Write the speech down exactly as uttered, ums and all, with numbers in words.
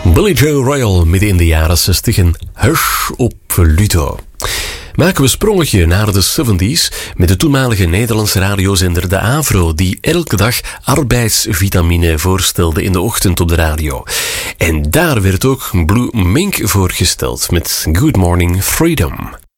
Billy Joe Royal midden in de jaren zestig en Hush op Ludo. Maken we een sprongetje naar de zeventig met de toenmalige Nederlandse radiozender De Avro, die elke dag arbeidsvitamine voorstelde in de ochtend op de radio. En daar werd ook Blue Mink voorgesteld met Good Morning Freedom.